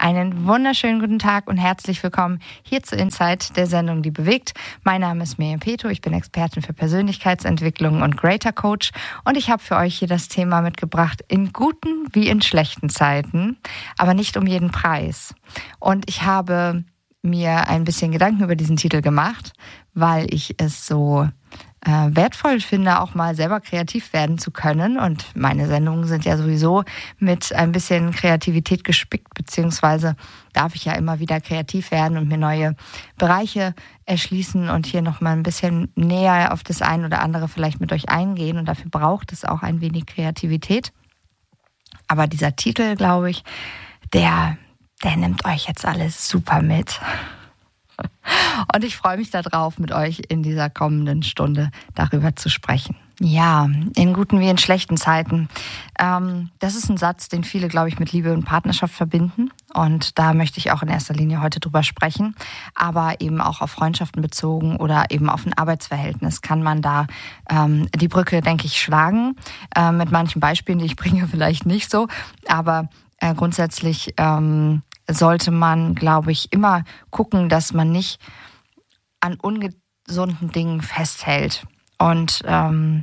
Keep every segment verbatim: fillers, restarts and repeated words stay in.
Einen wunderschönen guten Tag und herzlich willkommen hier zu Insight, der Sendung, die bewegt. Mein Name ist Miriam Peto, ich bin Expertin für Persönlichkeitsentwicklung und Greater Coach und ich habe für euch hier das Thema mitgebracht, in guten wie in schlechten Zeiten, aber nicht um jeden Preis. Und ich habe mir ein bisschen Gedanken über diesen Titel gemacht, weil ich es so äh, wertvoll finde, auch mal selber kreativ werden zu können. Und meine Sendungen sind ja sowieso mit ein bisschen Kreativität gespickt, beziehungsweise darf ich ja immer wieder kreativ werden und mir neue Bereiche erschließen und hier nochmal ein bisschen näher auf das ein oder andere vielleicht mit euch eingehen. Und dafür braucht es auch ein wenig Kreativität. Aber dieser Titel, glaube ich, der, der nimmt euch jetzt alles super mit. Und ich freue mich darauf, mit euch in dieser kommenden Stunde darüber zu sprechen. Ja, in guten wie in schlechten Zeiten. Ähm, das ist ein Satz, den viele, glaube ich, mit Liebe und Partnerschaft verbinden. Und da möchte ich auch in erster Linie heute drüber sprechen. Aber eben auch auf Freundschaften bezogen oder eben auf ein Arbeitsverhältnis kann man da ähm, die Brücke, denke ich, schlagen. Äh, mit manchen Beispielen, die ich bringe, vielleicht nicht so. Aber äh, grundsätzlich ähm, sollte man, glaube ich, immer gucken, dass man nicht an ungesunden Dingen festhält. Und ähm,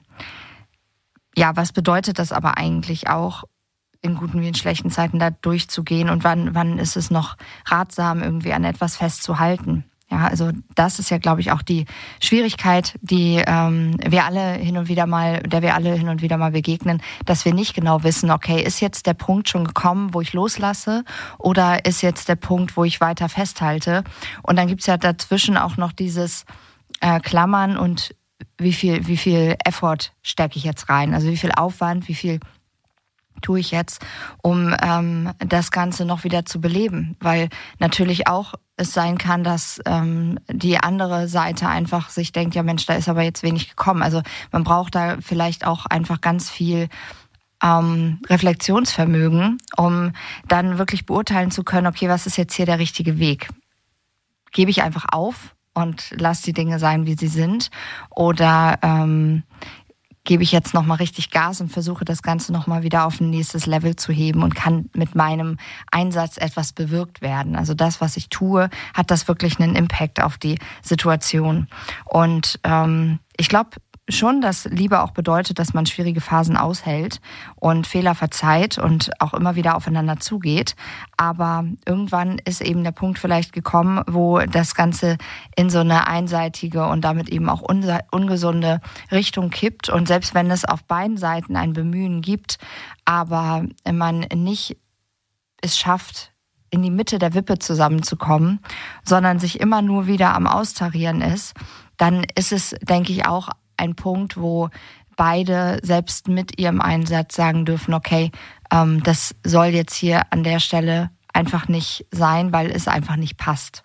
ja, was bedeutet das aber eigentlich auch, in guten wie in schlechten Zeiten da durchzugehen? Und wann, wann ist es noch ratsam, irgendwie an etwas festzuhalten? Ja, also das ist ja, glaube ich, auch die Schwierigkeit, die ähm, wir alle hin und wieder mal, der wir alle hin und wieder mal begegnen, dass wir nicht genau wissen, okay, ist jetzt der Punkt schon gekommen, wo ich loslasse, oder ist jetzt der Punkt, wo ich weiter festhalte? Und dann gibt's ja dazwischen auch noch dieses äh, Klammern und wie viel, wie viel Effort stecke ich jetzt rein? Also wie viel Aufwand, wie viel tue ich jetzt, um ähm, das Ganze noch wieder zu beleben? Weil natürlich auch es sein kann, dass ähm, die andere Seite einfach sich denkt, ja Mensch, da ist aber jetzt wenig gekommen. Also man braucht da vielleicht auch einfach ganz viel ähm, Reflexionsvermögen, um dann wirklich beurteilen zu können, okay, was ist jetzt hier der richtige Weg? Gebe ich einfach auf und lasse die Dinge sein, wie sie sind? Oder ähm, gebe ich jetzt nochmal richtig Gas und versuche das Ganze nochmal wieder auf ein nächstes Level zu heben und kann mit meinem Einsatz etwas bewirkt werden. Also das, was ich tue, hat das wirklich einen Impact auf die Situation. Und ähm, ich glaube schon, dass Liebe auch bedeutet, dass man schwierige Phasen aushält und Fehler verzeiht und auch immer wieder aufeinander zugeht. Aber irgendwann ist eben der Punkt vielleicht gekommen, wo das Ganze in so eine einseitige und damit eben auch ungesunde Richtung kippt. Und selbst wenn es auf beiden Seiten ein Bemühen gibt, aber man nicht es schafft, in die Mitte der Wippe zusammenzukommen, sondern sich immer nur wieder am Austarieren ist, dann ist es, denke ich, auch ein Punkt, wo beide selbst mit ihrem Einsatz sagen dürfen, okay, ähm, das soll jetzt hier an der Stelle einfach nicht sein, weil es einfach nicht passt.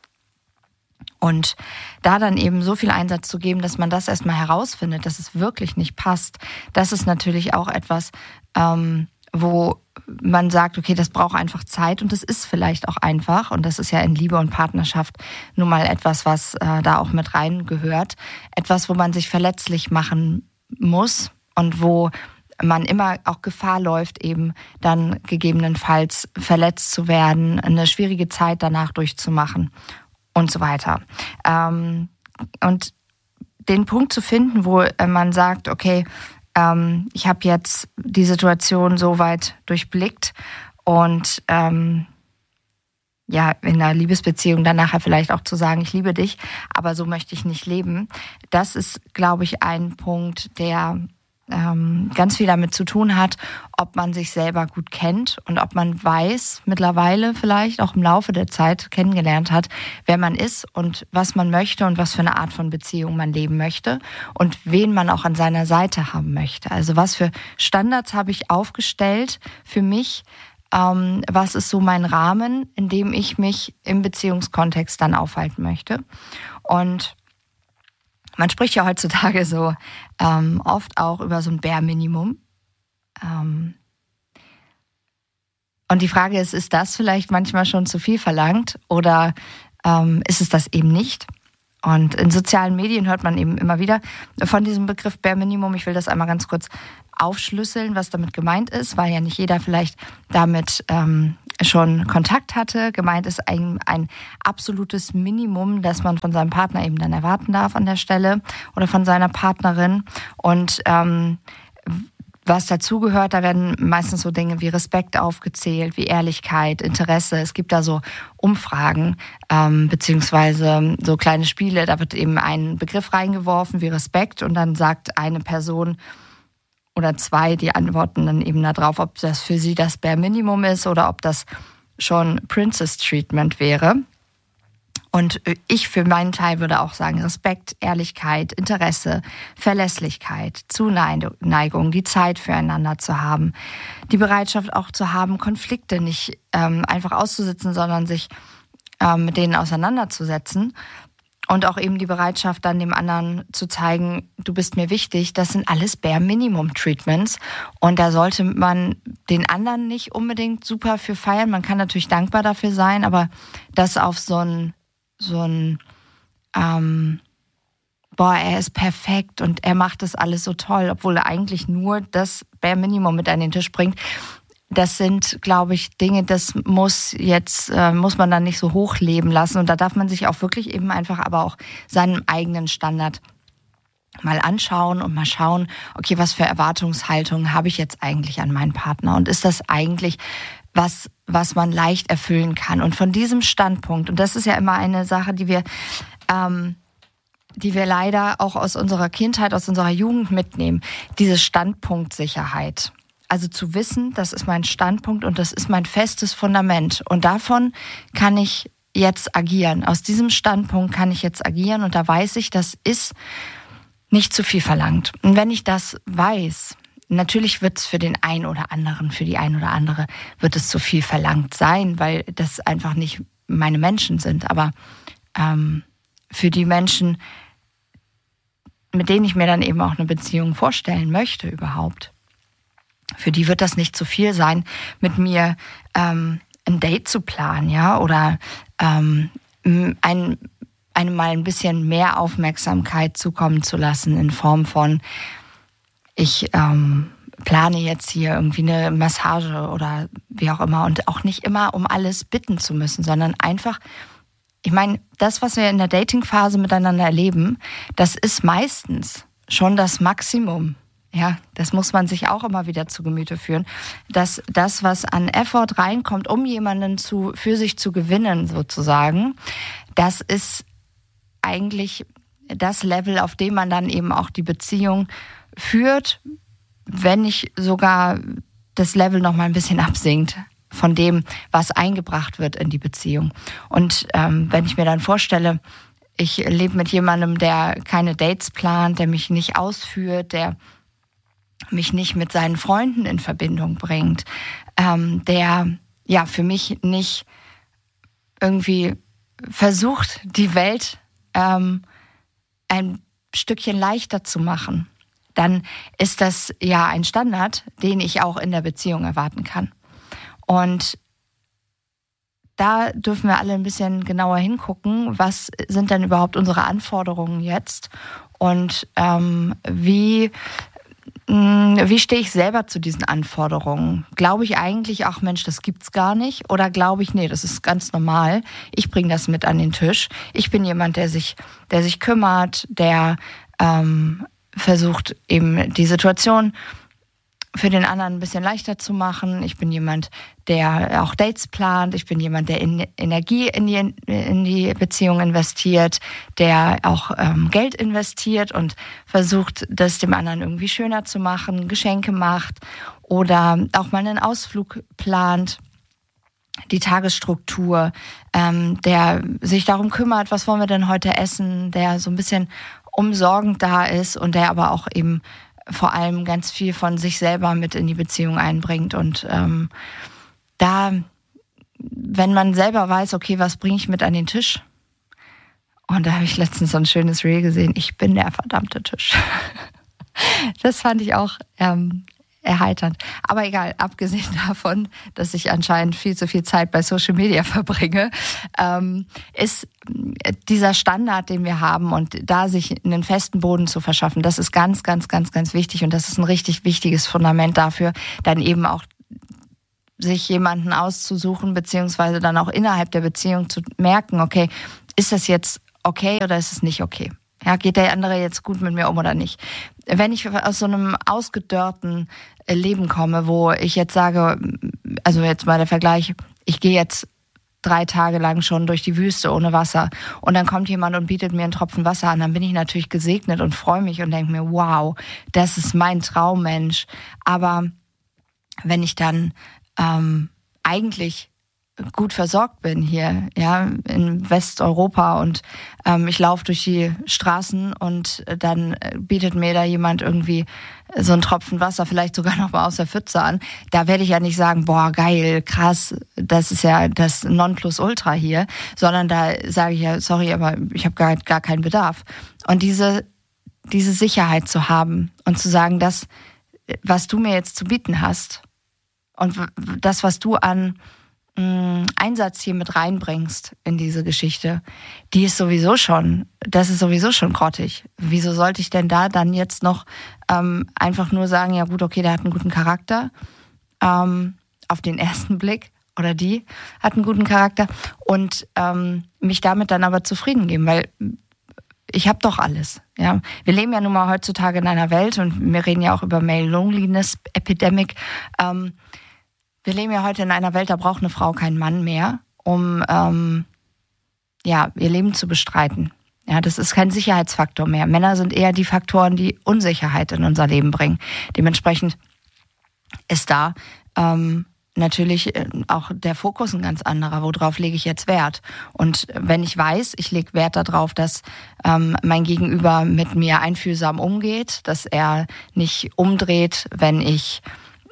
Und da dann eben so viel Einsatz zu geben, dass man das erstmal herausfindet, dass es wirklich nicht passt, das ist natürlich auch etwas, ähm, wo man sagt, okay, das braucht einfach Zeit und das ist vielleicht auch einfach und das ist ja in Liebe und Partnerschaft nun mal etwas, was äh, da auch mit rein gehört. Etwas, wo man sich verletzlich machen muss und wo man immer auch Gefahr läuft, eben dann gegebenenfalls verletzt zu werden, eine schwierige Zeit danach durchzumachen und so weiter. Ähm, und den Punkt zu finden, wo man sagt, okay, ich habe jetzt die Situation so weit durchblickt und ähm, ja, in einer Liebesbeziehung dann nachher vielleicht auch zu sagen, ich liebe dich, aber so möchte ich nicht leben. Das ist, glaube ich, ein Punkt, der ähm, ganz viel damit zu tun hat, ob man sich selber gut kennt und ob man weiß, mittlerweile vielleicht auch im Laufe der Zeit kennengelernt hat, wer man ist und was man möchte und was für eine Art von Beziehung man leben möchte und wen man auch an seiner Seite haben möchte. Also was für Standards habe ich aufgestellt für mich, ähm, was ist so mein Rahmen, in dem ich mich im Beziehungskontext dann aufhalten möchte. Und man spricht ja heutzutage so ähm, oft auch über so ein Bare Minimum. Ähm, und die Frage ist, ist das vielleicht manchmal schon zu viel verlangt oder ähm, ist es das eben nicht? Und in sozialen Medien hört man eben immer wieder von diesem Begriff Bare Minimum. Ich will das einmal ganz kurz aufschlüsseln, was damit gemeint ist, weil ja nicht jeder vielleicht damit ähm, schon Kontakt hatte. Gemeint ist ein, ein absolutes Minimum, das man von seinem Partner eben dann erwarten darf an der Stelle oder von seiner Partnerin. Und ähm, was dazugehört, da werden meistens so Dinge wie Respekt aufgezählt, wie Ehrlichkeit, Interesse. Es gibt da so Umfragen ähm, beziehungsweise so kleine Spiele. Da wird eben ein Begriff reingeworfen wie Respekt und dann sagt eine Person oder zwei, die antworten dann eben darauf, ob das für sie das Bare Minimum ist oder ob das schon Princess Treatment wäre. Und ich für meinen Teil würde auch sagen, Respekt, Ehrlichkeit, Interesse, Verlässlichkeit, Zuneigung, die Zeit füreinander zu haben, die Bereitschaft auch zu haben, Konflikte nicht ähm, einfach auszusitzen, sondern sich ähm, mit denen auseinanderzusetzen. Und auch eben die Bereitschaft, dann dem anderen zu zeigen, du bist mir wichtig, das sind alles Bare-Minimum-Treatments. Und da sollte man den anderen nicht unbedingt super für feiern. Man kann natürlich dankbar dafür sein, aber das auf so ein, so ein, ähm, boah, er ist perfekt und er macht das alles so toll, obwohl er eigentlich nur das Bare-Minimum mit an den Tisch bringt. Das sind, glaube ich, Dinge, das muss jetzt, äh, muss man dann nicht so hochleben lassen. Und da darf man sich auch wirklich eben einfach aber auch seinen eigenen Standard mal anschauen und mal schauen, okay, was für Erwartungshaltungen habe ich jetzt eigentlich an meinen Partner? Und ist das eigentlich was, was man leicht erfüllen kann? Und von diesem Standpunkt, und das ist ja immer eine Sache, die wir, ähm, die wir leider auch aus unserer Kindheit, aus unserer Jugend mitnehmen, diese Standpunktsicherheit. Also zu wissen, das ist mein Standpunkt und das ist mein festes Fundament. Und davon kann ich jetzt agieren. Aus diesem Standpunkt kann ich jetzt agieren und da weiß ich, das ist nicht zu viel verlangt. Und wenn ich das weiß, natürlich wird es für den einen oder anderen, für die ein oder andere, wird es zu viel verlangt sein, weil das einfach nicht meine Menschen sind. Aber ähm, für die Menschen, mit denen ich mir dann eben auch eine Beziehung vorstellen möchte überhaupt, für die wird das nicht zu viel sein, mit mir ähm, ein Date zu planen, ja, oder ähm, ein, einem mal ein bisschen mehr Aufmerksamkeit zukommen zu lassen in Form von, ich ähm, plane jetzt hier irgendwie eine Massage oder wie auch immer und auch nicht immer um alles bitten zu müssen, sondern einfach, ich meine, das, was wir in der Dating-Phase miteinander erleben, das ist meistens schon das Maximum. Ja, das muss man sich auch immer wieder zu Gemüte führen, dass das, was an Effort reinkommt, um jemanden zu, für sich zu gewinnen sozusagen, das ist eigentlich das Level, auf dem man dann eben auch die Beziehung führt, wenn nicht sogar das Level noch mal ein bisschen absinkt von dem, was eingebracht wird in die Beziehung. Und ähm, wenn ich mir dann vorstelle, ich lebe mit jemandem, der keine Dates plant, der mich nicht ausführt, der mich nicht mit seinen Freunden in Verbindung bringt, ähm, der ja für mich nicht irgendwie versucht, die Welt ähm, ein Stückchen leichter zu machen, dann ist das ja ein Standard, den ich auch in der Beziehung erwarten kann. Und da dürfen wir alle ein bisschen genauer hingucken, was sind denn überhaupt unsere Anforderungen jetzt und ähm, wie Wie stehe ich selber zu diesen Anforderungen? Glaube ich eigentlich, ach Mensch, das gibt's gar nicht? Oder glaube ich, nee, das ist ganz normal. Ich bringe das mit an den Tisch. Ich bin jemand, der sich, der sich kümmert, der ähm, versucht, eben die Situation für den anderen ein bisschen leichter zu machen. Ich bin jemand, der auch Dates plant. Ich bin jemand, der in Energie in die, in die Beziehung investiert, der auch ähm, Geld investiert und versucht, das dem anderen irgendwie schöner zu machen, Geschenke macht oder auch mal einen Ausflug plant, die Tagesstruktur, ähm, der sich darum kümmert, was wollen wir denn heute essen, der so ein bisschen umsorgend da ist und der aber auch eben vor allem ganz viel von sich selber mit in die Beziehung einbringt. Und ähm, da, wenn man selber weiß, okay, was bringe ich mit an den Tisch? Und da habe ich letztens so ein schönes Reel gesehen, ich bin der verdammte Tisch. Das fand ich auch ähm, erheiternd. Aber egal, abgesehen davon, dass ich anscheinend viel zu viel Zeit bei Social Media verbringe, ähm, ist dieser Standard, den wir haben und da sich einen festen Boden zu verschaffen, das ist ganz, ganz, ganz, ganz wichtig und das ist ein richtig wichtiges Fundament dafür, dann eben auch sich jemanden auszusuchen, beziehungsweise dann auch innerhalb der Beziehung zu merken, okay, ist das jetzt okay oder ist es nicht okay? Ja, geht der andere jetzt gut mit mir um oder nicht? Wenn ich aus so einem ausgedörrten Leben komme, wo ich jetzt sage, also jetzt mal der Vergleich, ich gehe jetzt drei Tage lang schon durch die Wüste ohne Wasser und dann kommt jemand und bietet mir einen Tropfen Wasser an, dann bin ich natürlich gesegnet und freue mich und denke mir, wow, das ist mein Traummensch. Aber wenn ich dann ähm, eigentlich gut versorgt bin hier, ja, in Westeuropa und ähm, ich laufe durch die Straßen und dann bietet mir da jemand irgendwie so einen Tropfen Wasser, vielleicht sogar noch mal aus der Pfütze an, da werde ich ja nicht sagen, boah, geil, krass, das ist ja das Nonplusultra hier, sondern da sage ich ja, sorry, aber ich habe gar, gar keinen Bedarf. Und diese, diese Sicherheit zu haben und zu sagen, das, was du mir jetzt zu bieten hast und das, was du an Einsatz hier mit reinbringst in diese Geschichte, die ist sowieso schon, das ist sowieso schon grottig. Wieso sollte ich denn da dann jetzt noch ähm, einfach nur sagen, ja gut, okay, der hat einen guten Charakter, ähm, auf den ersten Blick, oder die hat einen guten Charakter und ähm, mich damit dann aber zufrieden geben, weil ich habe doch alles. Ja, wir leben ja nun mal heutzutage in einer Welt und wir reden ja auch über Male Loneliness Epidemic. Ähm, Wir leben ja heute in einer Welt, da braucht eine Frau keinen Mann mehr, um ähm, ja, ihr Leben zu bestreiten. Ja, das ist kein Sicherheitsfaktor mehr. Männer sind eher die Faktoren, die Unsicherheit in unser Leben bringen. Dementsprechend ist da ähm, natürlich auch der Fokus ein ganz anderer. Worauf lege ich jetzt Wert? Und wenn ich weiß, ich lege Wert darauf, dass ähm, mein Gegenüber mit mir einfühlsam umgeht, dass er nicht umdreht, wenn ich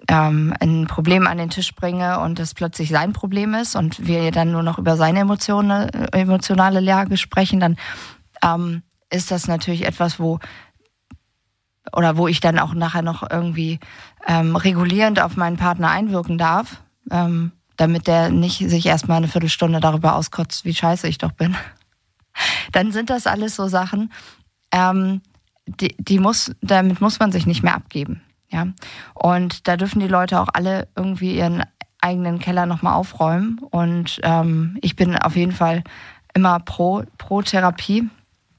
ein Problem an den Tisch bringe und das plötzlich sein Problem ist und wir dann nur noch über seine Emotionen, emotionale Lage sprechen, dann ähm, ist das natürlich etwas, wo oder wo ich dann auch nachher noch irgendwie ähm, regulierend auf meinen Partner einwirken darf, ähm, damit der nicht sich erstmal eine Viertelstunde darüber auskotzt, wie scheiße ich doch bin. Dann sind das alles so Sachen, ähm, die, die muss, damit muss man sich nicht mehr abgeben. Ja, und da dürfen die Leute auch alle irgendwie ihren eigenen Keller nochmal aufräumen. Und ähm, ich bin auf jeden Fall immer pro, pro Therapie.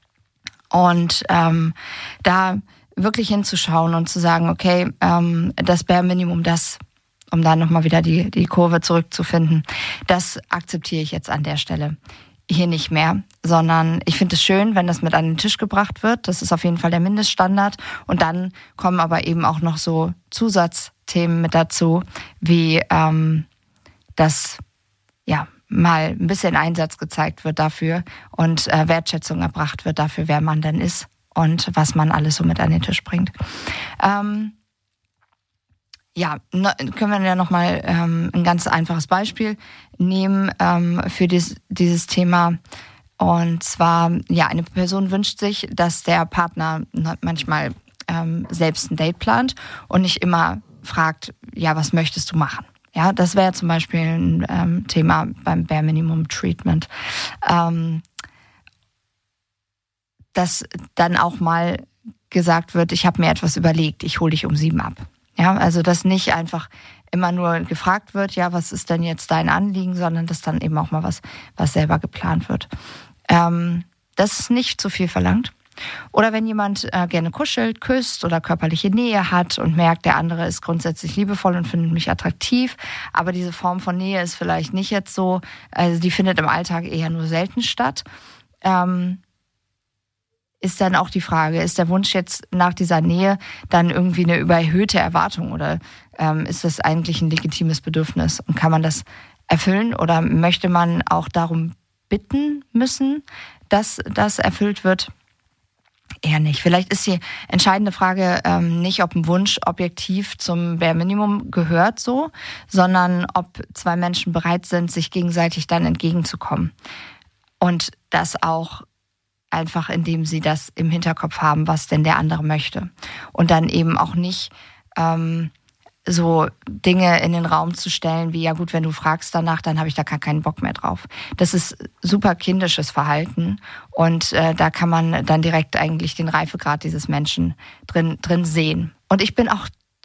Und ähm, da wirklich hinzuschauen und zu sagen, okay, ähm, das Bare Minimum, das, um da nochmal wieder die, die Kurve zurückzufinden, das akzeptiere ich jetzt an der Stelle hier nicht mehr, sondern ich finde es schön, wenn das mit an den Tisch gebracht wird. Das ist auf jeden Fall der Mindeststandard. Und dann kommen aber eben auch noch so Zusatzthemen mit dazu, wie ähm, dass ja mal ein bisschen Einsatz gezeigt wird dafür und äh, Wertschätzung erbracht wird dafür, wer man denn ist und was man alles so mit an den Tisch bringt. Ähm, Ja, können wir ja nochmal ähm, ein ganz einfaches Beispiel nehmen ähm, für dies, dieses Thema. Und zwar, ja, eine Person wünscht sich, dass der Partner manchmal ähm, selbst ein Date plant und nicht immer fragt, ja, was möchtest du machen? Ja, das wäre zum Beispiel ein ähm, Thema beim Bare Minimum Treatment. Ähm, dass dann auch mal gesagt wird, ich habe mir etwas überlegt, ich hole dich um sieben ab. Ja, also dass nicht einfach immer nur gefragt wird, ja, was ist denn jetzt dein Anliegen, sondern dass dann eben auch mal was, was selber geplant wird. Ähm, das ist nicht zu viel verlangt. Oder wenn jemand äh, gerne kuschelt, küsst oder körperliche Nähe hat und merkt, der andere ist grundsätzlich liebevoll und findet mich attraktiv, aber diese Form von Nähe ist vielleicht nicht jetzt so, also die findet im Alltag eher nur selten statt. Ähm, ist dann auch die Frage, ist der Wunsch jetzt nach dieser Nähe dann irgendwie eine überhöhte Erwartung oder ähm, ist das eigentlich ein legitimes Bedürfnis und kann man das erfüllen oder möchte man auch darum bitten müssen, dass das erfüllt wird? Eher nicht. Vielleicht ist die entscheidende Frage ähm, nicht, ob ein Wunsch objektiv zum Bare Minimum gehört so, sondern ob zwei Menschen bereit sind, sich gegenseitig dann entgegenzukommen. Und das auch einfach, indem sie das im Hinterkopf haben, was denn der andere möchte. Und dann eben auch nicht ähm, so Dinge in den Raum zu stellen, wie, ja gut, wenn du fragst danach, dann habe ich da gar keinen Bock mehr drauf. Das ist super kindisches Verhalten und äh, da kann man dann direkt eigentlich den Reifegrad dieses Menschen drin, drin sehen. Und ich bin auch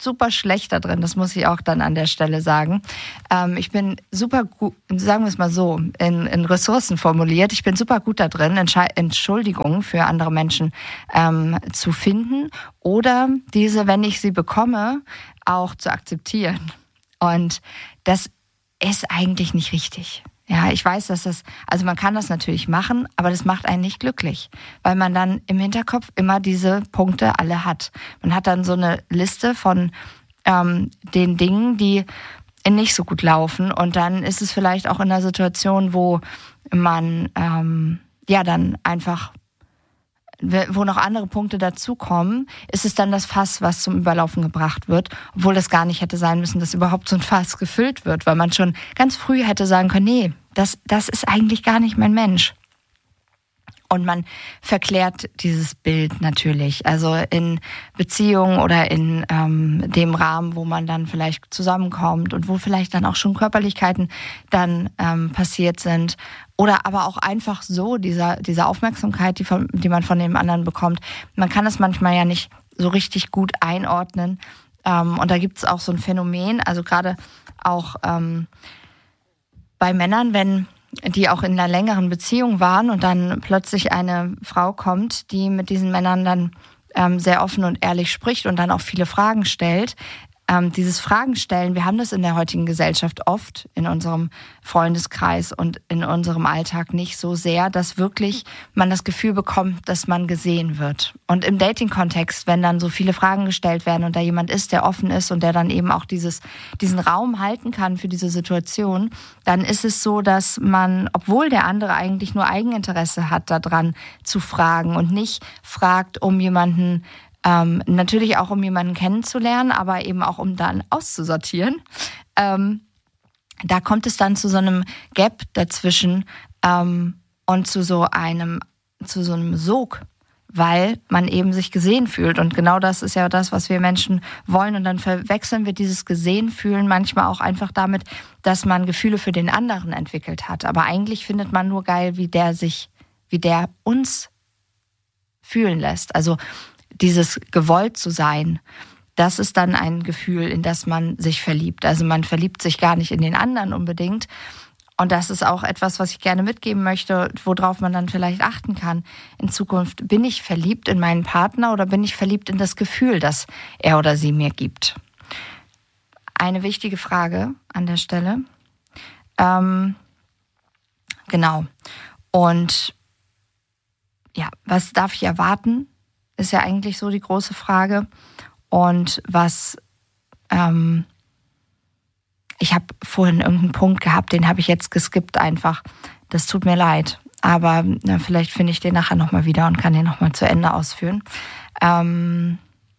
super schlecht da drin, das muss ich auch dann an der Stelle sagen. Ähm, ich bin super gut, sagen wir es mal so, in, in Ressourcen formuliert, ich bin super gut da drin, Entsche- Entschuldigungen für andere Menschen ähm, zu finden oder diese, wenn ich sie bekomme, auch zu akzeptieren. Und das ist eigentlich nicht richtig. Ja, ich weiß, dass das, also man kann das natürlich machen, aber das macht einen nicht glücklich, weil man dann im Hinterkopf immer diese Punkte alle hat. Man hat dann so eine Liste von ähm, den Dingen, die nicht so gut laufen und dann ist es vielleicht auch in einer Situation, wo man ähm, ja dann einfach, wo noch andere Punkte dazukommen, ist es dann das Fass, was zum Überlaufen gebracht wird, obwohl das gar nicht hätte sein müssen, dass überhaupt so ein Fass gefüllt wird, weil man schon ganz früh hätte sagen können, nee, das, das ist eigentlich gar nicht mein Mensch. Und man verklärt dieses Bild natürlich. Also in Beziehungen oder in ähm, dem Rahmen, wo man dann vielleicht zusammenkommt und wo vielleicht dann auch schon Körperlichkeiten dann ähm, passiert sind. Oder aber auch einfach so, dieser, diese Aufmerksamkeit, die, von, die man von dem anderen bekommt. Man kann es manchmal ja nicht so richtig gut einordnen. Ähm, und da gibt es auch so ein Phänomen, also gerade auch ähm, bei Männern, wenn die auch in einer längeren Beziehung waren und dann plötzlich eine Frau kommt, die mit diesen Männern dann ähm, sehr offen und ehrlich spricht und dann auch viele Fragen stellt. Ähm, dieses Fragen stellen, wir haben das in der heutigen Gesellschaft oft in unserem Freundeskreis und in unserem Alltag nicht so sehr, dass wirklich man das Gefühl bekommt, dass man gesehen wird. Und im Dating-Kontext, wenn dann so viele Fragen gestellt werden und da jemand ist, der offen ist und der dann eben auch dieses, diesen Raum halten kann für diese Situation, dann ist es so, dass man, obwohl der andere eigentlich nur Eigeninteresse hat, daran zu fragen und nicht fragt, um jemanden Ähm, natürlich auch, um jemanden kennenzulernen, aber eben auch, um dann auszusortieren. Ähm, da kommt es dann zu so einem Gap dazwischen ähm, und zu so einem, zu so einem Sog, weil man eben sich gesehen fühlt. Und genau das ist ja das, was wir Menschen wollen. Und dann verwechseln wir dieses Gesehen-Fühlen manchmal auch einfach damit, dass man Gefühle für den anderen entwickelt hat. Aber eigentlich findet man nur geil, wie der sich, wie der uns fühlen lässt. Also dieses gewollt zu sein, das ist dann ein Gefühl, in das man sich verliebt. Also man verliebt sich gar nicht in den anderen unbedingt. Und das ist auch etwas, was ich gerne mitgeben möchte, worauf man dann vielleicht achten kann in Zukunft. Bin ich verliebt in meinen Partner oder bin ich verliebt in das Gefühl, das er oder sie mir gibt? Eine wichtige Frage an der Stelle. Ähm, genau. Und ja, was darf ich erwarten? Ist ja eigentlich so die große Frage. Und was, ähm, ich habe vorhin irgendeinen Punkt gehabt, den habe ich jetzt geskippt einfach. Das tut mir leid. Aber na, vielleicht finde ich den nachher nochmal wieder und kann den nochmal zu Ende ausführen. Ähm,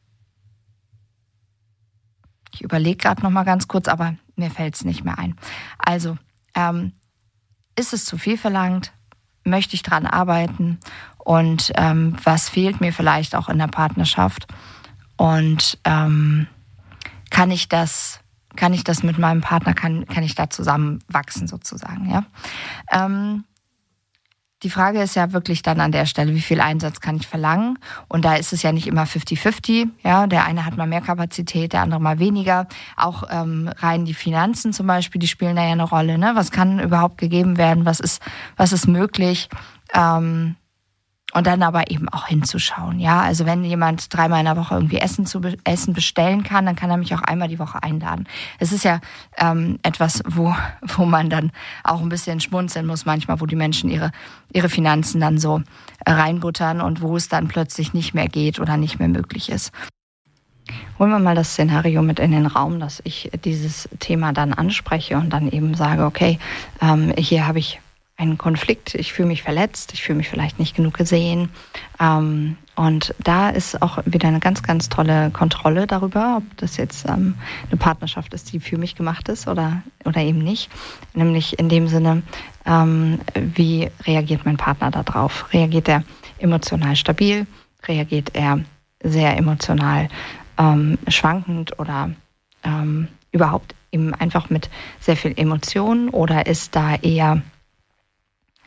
ich überlege gerade nochmal ganz kurz, aber mir fällt es nicht mehr ein. Also, ähm, ist es zu viel verlangt? Möchte ich dran arbeiten? Und ähm, was fehlt mir vielleicht auch in der Partnerschaft? Und ähm, kann ich das, kann ich das mit meinem Partner, kann, kann ich da zusammen wachsen sozusagen, ja? Ähm, die Frage ist ja wirklich dann an der Stelle, wie viel Einsatz kann ich verlangen? Und da ist es ja nicht immer fifty fifty, ja? Der eine hat mal mehr Kapazität, der andere mal weniger. Auch ähm, rein die Finanzen zum Beispiel, die spielen da ja eine Rolle, ne? Was kann überhaupt gegeben werden? Was ist, was ist möglich? Ähm, Und dann aber eben auch hinzuschauen, ja. Also wenn jemand dreimal in der Woche irgendwie Essen zu be- Essen bestellen kann, dann kann er mich auch einmal die Woche einladen. Es ist ja ähm, etwas, wo wo man dann auch ein bisschen schmunzeln muss manchmal, wo die Menschen ihre ihre Finanzen dann so reinbuttern und wo es dann plötzlich nicht mehr geht oder nicht mehr möglich ist. Holen wir mal das Szenario mit in den Raum, dass ich dieses Thema dann anspreche und dann eben sage, okay, ähm, hier habe ich einen Konflikt, ich fühle mich verletzt, ich fühle mich vielleicht nicht genug gesehen. Ähm, und da ist auch wieder eine ganz, ganz tolle Kontrolle darüber, ob das jetzt ähm, eine Partnerschaft ist, die für mich gemacht ist oder, oder eben nicht. Nämlich in dem Sinne, ähm, wie reagiert mein Partner darauf? Reagiert er emotional stabil? Reagiert er sehr emotional ähm, schwankend oder ähm, überhaupt eben einfach mit sehr viel Emotionen? Oder ist da eher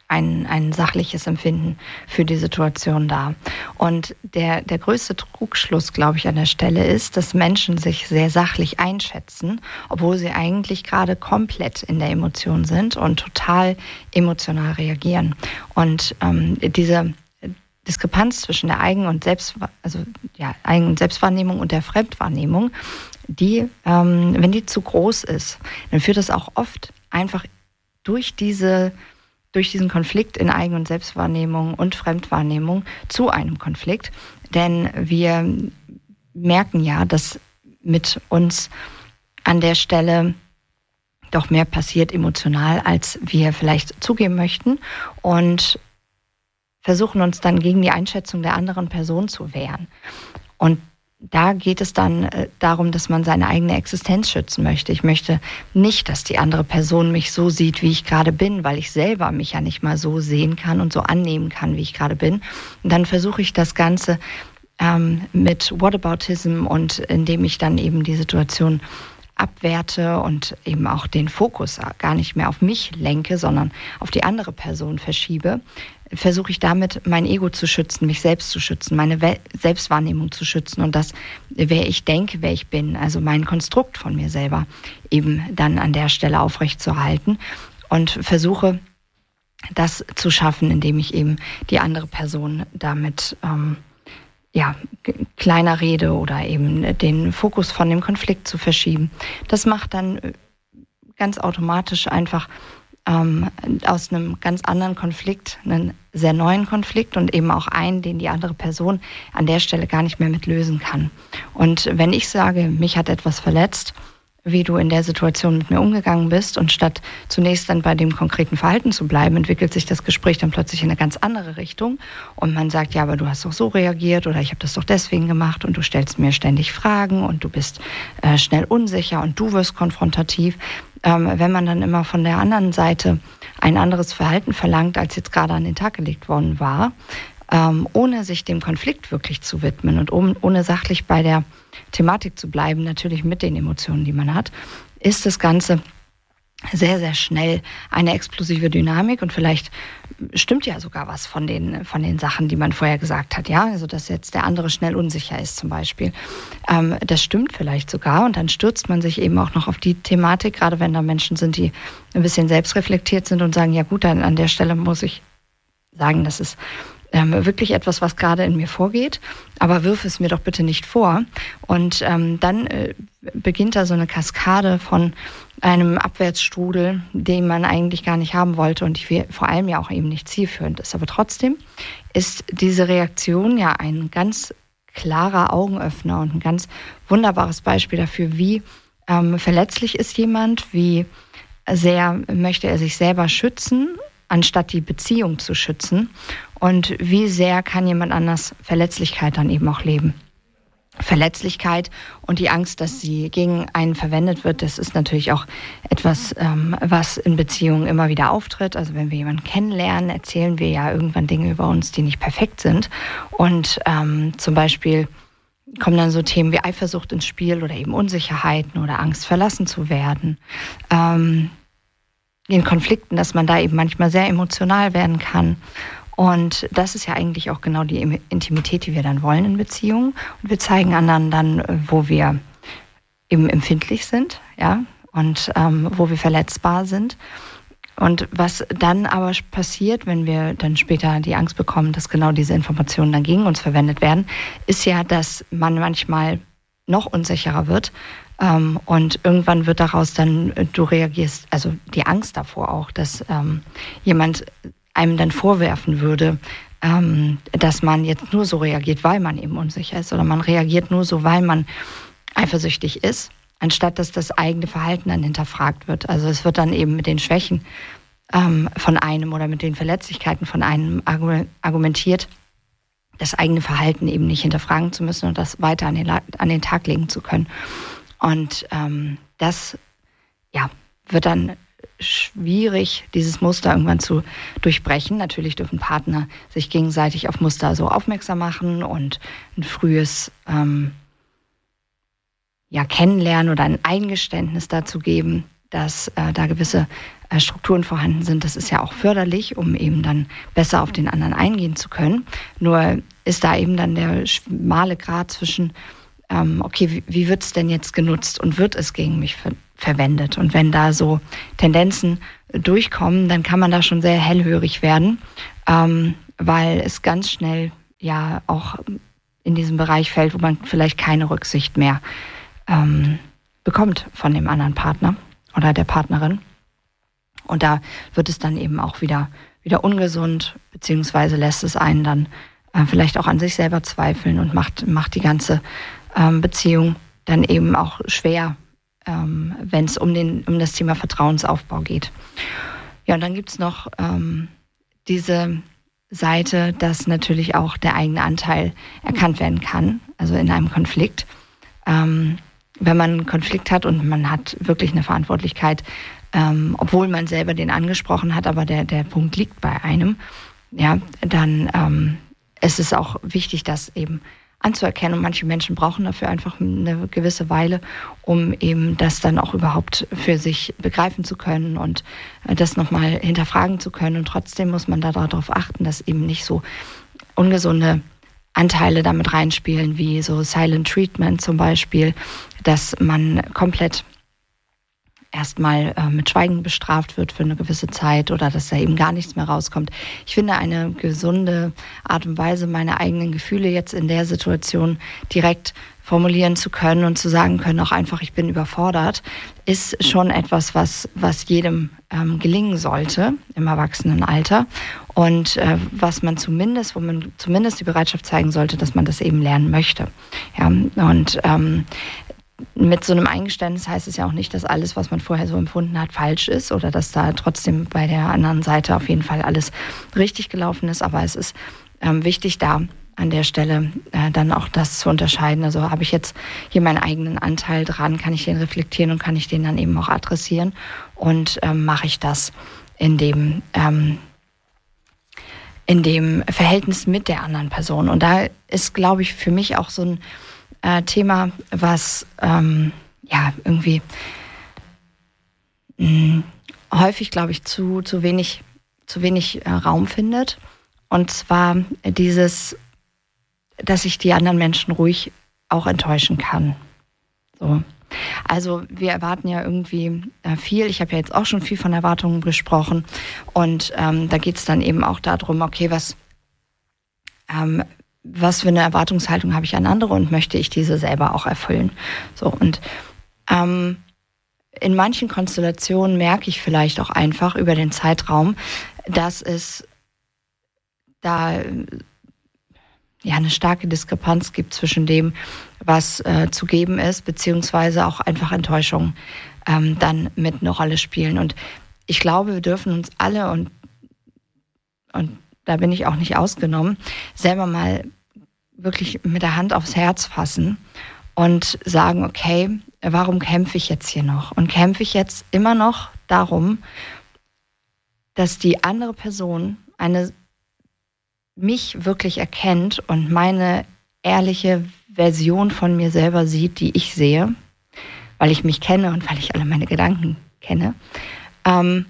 ein, ein sachliches Empfinden für die Situation da. Und der, der größte Trugschluss, glaube ich, an der Stelle ist, dass Menschen sich sehr sachlich einschätzen, obwohl sie eigentlich gerade komplett in der Emotion sind und total emotional reagieren. Und ähm, diese Diskrepanz zwischen der Eigen- und Selbst, also ja, Eigen- und Selbstwahrnehmung und der Fremdwahrnehmung, die, ähm, wenn die zu groß ist, dann führt das auch oft einfach durch diese durch diesen Konflikt in Eigen- und Selbstwahrnehmung und Fremdwahrnehmung zu einem Konflikt. Denn wir merken ja, dass mit uns an der Stelle doch mehr passiert emotional, als wir vielleicht zugeben möchten, und versuchen uns dann gegen die Einschätzung der anderen Person zu wehren. Und da geht es dann äh, darum, dass man seine eigene Existenz schützen möchte. Ich möchte nicht, dass die andere Person mich so sieht, wie ich gerade bin, weil ich selber mich ja nicht mal so sehen kann und so annehmen kann, wie ich gerade bin. Und dann versuche ich das Ganze ähm, mit Whataboutism, und indem ich dann eben die Situation abwerte und eben auch den Fokus gar nicht mehr auf mich lenke, sondern auf die andere Person verschiebe, versuche ich damit mein Ego zu schützen, mich selbst zu schützen, meine We- Selbstwahrnehmung zu schützen und das, wer ich denke, wer ich bin, also mein Konstrukt von mir selber eben dann an der Stelle aufrechtzuerhalten, und versuche das zu schaffen, indem ich eben die andere Person damit ähm, ja, kleiner rede oder eben den Fokus von dem Konflikt zu verschieben. Das macht dann ganz automatisch einfach ähm, aus einem ganz anderen Konflikt einen sehr neuen Konflikt und eben auch einen, den die andere Person an der Stelle gar nicht mehr mit lösen kann. Und wenn ich sage, mich hat etwas verletzt, wie du in der Situation mit mir umgegangen bist, und statt zunächst dann bei dem konkreten Verhalten zu bleiben, entwickelt sich das Gespräch dann plötzlich in eine ganz andere Richtung und man sagt, ja, aber du hast doch so reagiert oder ich habe das doch deswegen gemacht und du stellst mir ständig Fragen und du bist äh, schnell unsicher und du wirst konfrontativ. Ähm, wenn man dann immer von der anderen Seite ein anderes Verhalten verlangt, als jetzt gerade an den Tag gelegt worden war, ähm, ohne sich dem Konflikt wirklich zu widmen und um, ohne sachlich bei der Thematik zu bleiben, natürlich mit den Emotionen, die man hat, ist das Ganze sehr, sehr schnell eine explosive Dynamik, und vielleicht stimmt ja sogar was von den, von den Sachen, die man vorher gesagt hat, ja, also dass jetzt der andere schnell unsicher ist zum Beispiel. Ähm, das stimmt vielleicht sogar, und dann stürzt man sich eben auch noch auf die Thematik, gerade wenn da Menschen sind, die ein bisschen selbstreflektiert sind und sagen, ja gut, dann an der Stelle muss ich sagen, das ist Ähm, wirklich etwas, was gerade in mir vorgeht, aber wirf es mir doch bitte nicht vor. Und ähm, dann äh, beginnt da so eine Kaskade von einem Abwärtsstrudel, den man eigentlich gar nicht haben wollte und die vor allem ja auch eben nicht zielführend ist. Aber trotzdem ist diese Reaktion ja ein ganz klarer Augenöffner und ein ganz wunderbares Beispiel dafür, wie ähm, verletzlich ist jemand, wie sehr möchte er sich selber schützen, anstatt die Beziehung zu schützen. Und wie sehr kann jemand anders Verletzlichkeit dann eben auch leben. Verletzlichkeit und die Angst, dass sie gegen einen verwendet wird, das ist natürlich auch etwas, ähm, was in Beziehungen immer wieder auftritt. Also wenn wir jemanden kennenlernen, erzählen wir ja irgendwann Dinge über uns, die nicht perfekt sind. Und ähm, zum Beispiel kommen dann so Themen wie Eifersucht ins Spiel oder eben Unsicherheiten oder Angst, verlassen zu werden. Ähm, in Konflikten, dass man da eben manchmal sehr emotional werden kann. Und das ist ja eigentlich auch genau die Intimität, die wir dann wollen in Beziehungen. Und wir zeigen anderen dann, wo wir eben empfindlich sind, ja, und ähm, wo wir verletzbar sind. Und was dann aber passiert, wenn wir dann später die Angst bekommen, dass genau diese Informationen dann gegen uns verwendet werden, ist ja, dass man manchmal noch unsicherer wird. Ähm, und irgendwann wird daraus dann, du reagierst, also die Angst davor auch, dass ähm, jemand einem dann vorwerfen würde, ähm, dass man jetzt nur so reagiert, weil man eben unsicher ist, oder man reagiert nur so, weil man eifersüchtig ist, anstatt dass das eigene Verhalten dann hinterfragt wird. Also es wird dann eben mit den Schwächen ähm, von einem oder mit den Verletzlichkeiten von einem argumentiert, das eigene Verhalten eben nicht hinterfragen zu müssen und das weiter an den, an den Tag legen zu können. Und ähm, das ja, wird dann schwierig, dieses Muster irgendwann zu durchbrechen. Natürlich dürfen Partner sich gegenseitig auf Muster so aufmerksam machen und ein frühes ähm, ja, Kennenlernen oder ein Eingeständnis dazu geben, dass äh, da gewisse äh, Strukturen vorhanden sind, das ist ja auch förderlich, um eben dann besser auf den anderen eingehen zu können. Nur ist da eben dann der schmale Grat zwischen, ähm, okay, wie, wie wird es denn jetzt genutzt und wird es gegen mich ver- verwendet? Und wenn da so Tendenzen durchkommen, dann kann man da schon sehr hellhörig werden, ähm, weil es ganz schnell ja auch in diesem Bereich fällt, wo man vielleicht keine Rücksicht mehr ähm, bekommt von dem anderen Partner oder der Partnerin. Und da wird es dann eben auch wieder, wieder ungesund, beziehungsweise lässt es einen dann äh, vielleicht auch an sich selber zweifeln und macht, macht die ganze ähm, Beziehung dann eben auch schwer, ähm, wenn es um, den, um das Thema Vertrauensaufbau geht. Ja, und dann gibt es noch ähm, diese Seite, dass natürlich auch der eigene Anteil erkannt werden kann, also in einem Konflikt. Ähm, wenn man einen Konflikt hat und man hat wirklich eine Verantwortlichkeit, ähm, obwohl man selber den angesprochen hat, aber der, der Punkt liegt bei einem, ja, dann ähm, ist es auch wichtig, das eben anzuerkennen. Und manche Menschen brauchen dafür einfach eine gewisse Weile, um eben das dann auch überhaupt für sich begreifen zu können und das nochmal hinterfragen zu können. Und trotzdem muss man da darauf achten, dass eben nicht so ungesunde Anteile damit reinspielen, wie so Silent Treatment zum Beispiel, dass man komplett erstmal äh, mit Schweigen bestraft wird für eine gewisse Zeit oder dass da eben gar nichts mehr rauskommt. Ich finde, eine gesunde Art und Weise, meine eigenen Gefühle jetzt in der Situation direkt formulieren zu können und zu sagen können, auch einfach, ich bin überfordert, ist schon etwas, was, was jedem ähm, gelingen sollte im Erwachsenenalter und äh, was man zumindest, wo man zumindest die Bereitschaft zeigen sollte, dass man das eben lernen möchte. Ja, und ähm, mit so einem Eingeständnis heißt es ja auch nicht, dass alles, was man vorher so empfunden hat, falsch ist oder dass da trotzdem bei der anderen Seite auf jeden Fall alles richtig gelaufen ist. Aber es ist ähm, wichtig, da an der Stelle äh, dann auch das zu unterscheiden. Also habe ich jetzt hier meinen eigenen Anteil dran, kann ich den reflektieren und kann ich den dann eben auch adressieren und ähm, mache ich das in dem, ähm, in dem Verhältnis mit der anderen Person. Und da ist, glaube ich, für mich auch so ein Äh, Thema, was ähm, ja irgendwie mh, häufig, glaube ich, zu, zu wenig, zu wenig äh, Raum findet. Und zwar dieses, dass ich die anderen Menschen ruhig auch enttäuschen kann. So. Also wir erwarten ja irgendwie äh, viel. Ich habe ja jetzt auch schon viel von Erwartungen gesprochen. Und ähm, da geht es dann eben auch darum, okay, was ähm, was für eine Erwartungshaltung habe ich an andere und möchte ich diese selber auch erfüllen. So, und ähm, in manchen Konstellationen merke ich vielleicht auch einfach über den Zeitraum, dass es da ja eine starke Diskrepanz gibt zwischen dem, was äh, zu geben ist, beziehungsweise auch einfach Enttäuschungen ähm, dann mit eine Rolle spielen. Und ich glaube, wir dürfen uns alle, und, und da bin ich auch nicht ausgenommen, selber mal wirklich mit der Hand aufs Herz fassen und sagen, okay, warum kämpfe ich jetzt hier noch? Und kämpfe ich jetzt immer noch darum, dass die andere Person eine mich wirklich erkennt und meine ehrliche Version von mir selber sieht, die ich sehe, weil ich mich kenne und weil ich alle meine Gedanken kenne. Ähm,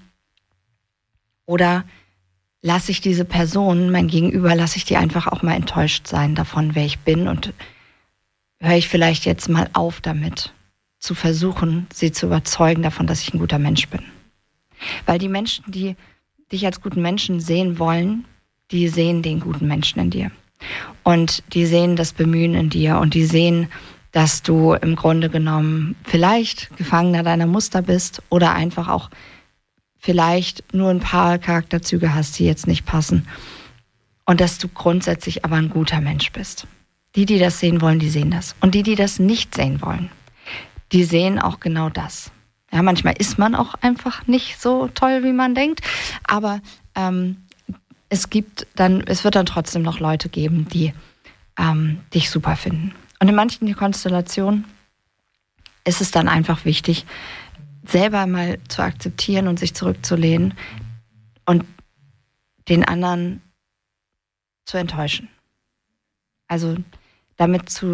oder lasse ich diese Person, mein Gegenüber, lasse ich die einfach auch mal enttäuscht sein davon, wer ich bin und höre ich vielleicht jetzt mal auf damit, zu versuchen, sie zu überzeugen davon, dass ich ein guter Mensch bin. Weil die Menschen, die dich als guten Menschen sehen wollen, die sehen den guten Menschen in dir. Und die sehen das Bemühen in dir und die sehen, dass du im Grunde genommen vielleicht Gefangener deiner Muster bist oder einfach auch vielleicht nur ein paar Charakterzüge hast, die jetzt nicht passen. Und dass du grundsätzlich aber ein guter Mensch bist. Die, die das sehen wollen, die sehen das. Und die, die das nicht sehen wollen, die sehen auch genau das. Ja, manchmal ist man auch einfach nicht so toll, wie man denkt. Aber ähm, es gibt dann, es wird dann trotzdem noch Leute geben, die ähm, dich super finden. Und in manchen Konstellationen ist es dann einfach wichtig, selber mal zu akzeptieren und sich zurückzulehnen und den anderen zu enttäuschen. Also damit zu